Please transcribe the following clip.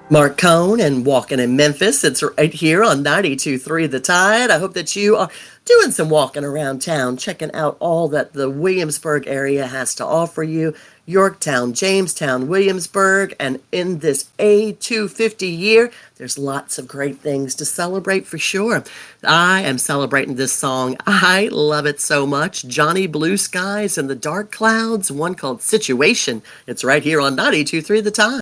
Mark Cohn and Walking in Memphis. It's right here on 92.3 The Tide. I hope that you are doing some walking around town, checking out all that the Williamsburg area has to offer you. Yorktown, Jamestown, Williamsburg, and in this A250 year, there's lots of great things to celebrate for sure. I am celebrating this song. I love it so much. Johnny Blue Skies and the Dark Clouds, one called Situation. It's right here on 92.3 The Tide.